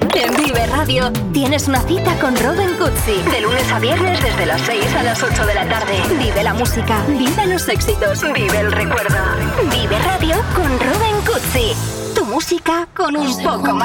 En Vive Radio tienes una cita con Robin Cutsi. De lunes a viernes desde las 6 a las 8 de la tarde. Vive la música, vive los éxitos, vive el recuerdo. Vive Radio con Robin Cutsi. Tu música con un poco más.